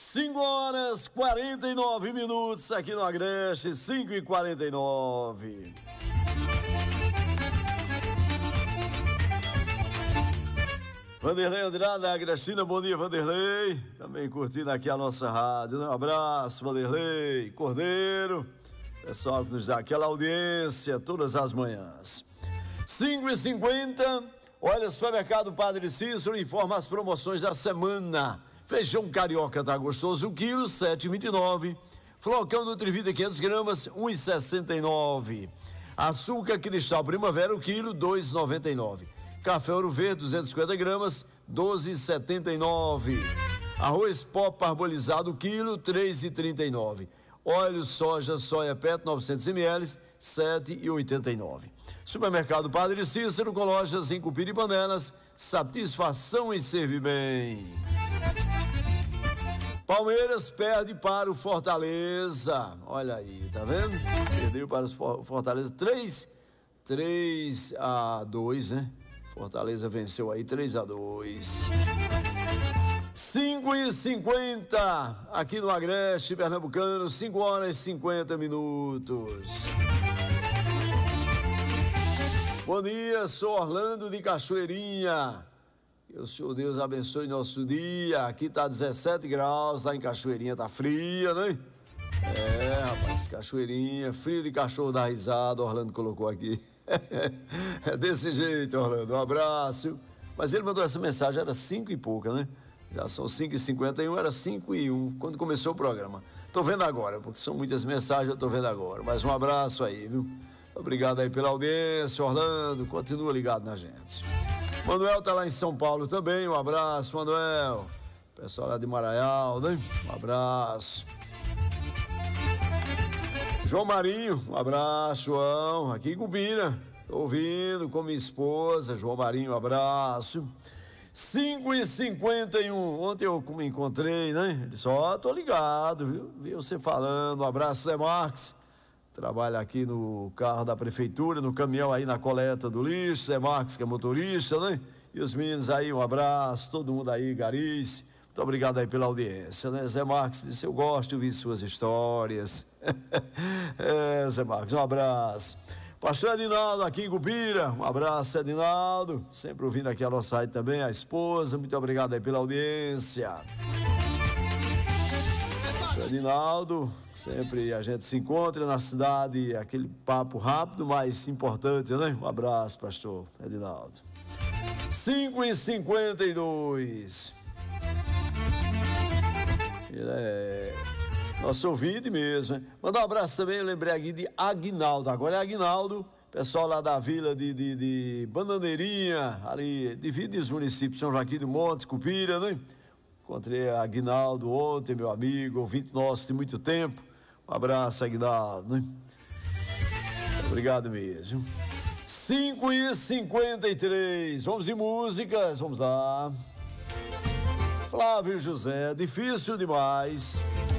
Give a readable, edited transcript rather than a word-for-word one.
5h49 aqui no Agreste, 5h49. Vanderlei Andrade, Agrestina, bom dia, Vanderlei. Também curtindo aqui a nossa rádio, né? Um abraço, Vanderlei, Cordeiro, pessoal que nos dá aquela audiência todas as manhãs. 5h50, olha, supermercado Padre Cícero informa as promoções da semana. Feijão carioca tá gostoso, o quilo, 7,29. Flocão Nutrivita, 500 gramas, 1,69. Açúcar Cristal Primavera, o quilo, 2,99. Café Ouro Verde, 250 gramas, 12,79. Arroz pó parbolizado, o quilo, 3,39. Óleo soja Pet, 900 ml, 7,89. Supermercado Padre Cícero, com lojas em Cupira e Panelas, satisfação em servir bem. Palmeiras perde para o Fortaleza, olha aí, tá vendo? Perdeu para o Fortaleza 3-2, né? Fortaleza venceu aí 3-2. 5h50 aqui no Agreste Pernambucano, 5h50. Bom dia, sou Orlando de Cachoeirinha. Que o Senhor Deus abençoe nosso dia. Aqui tá 17 graus, lá em Cachoeirinha tá fria, né? É, rapaz, Cachoeirinha, frio de cachorro da risada, Orlando colocou aqui. É desse jeito, Orlando, um abraço. Mas ele mandou essa mensagem, era 5 e pouca, né? Já são 5h51, era 5h01, quando começou o programa. Tô vendo agora, porque são muitas mensagens, eu tô vendo agora. Mas um abraço aí, viu? Obrigado aí pela audiência, Orlando, continua ligado na gente. Manuel tá lá em São Paulo também, um abraço, Manuel. Pessoal lá de Maraial, né? Um abraço. João Marinho, um abraço, João, aqui em Cubira, tô ouvindo com minha esposa, João Marinho, um abraço. 5h51, ontem eu me encontrei, né? Ele disse, tô ligado, viu? Vi você falando, um abraço, Zé Marques. Trabalha aqui no carro da prefeitura, no caminhão aí na coleta do lixo, Zé Marques que é motorista, né? E os meninos aí, um abraço, todo mundo aí, Garice, muito obrigado aí pela audiência, né? Zé Marques disse, eu gosto de ouvir suas histórias. Zé Marques, um abraço. Pastor Edinaldo aqui em Cupira, um abraço, Edinaldo, sempre ouvindo aqui a nossa rádio também, a esposa, muito obrigado aí pela audiência. Pastor Edinaldo, sempre a gente se encontra na cidade, aquele papo rápido, mas importante, né? Um abraço, pastor Edinaldo. 5h52. Ele é nosso ouvinte mesmo, né? Mandar um abraço também, eu lembrei aqui de Aguinaldo, agora é Aguinaldo, pessoal lá da vila de Bananeirinha, ali, divide os municípios, São Joaquim do Monte, Cupira, né? Encontrei Aguinaldo ontem, meu amigo, ouvinte nosso de muito tempo. Um abraço, Aguinaldo, né? Obrigado mesmo. 5h53, vamos de músicas, vamos lá. Flávio José, difícil demais.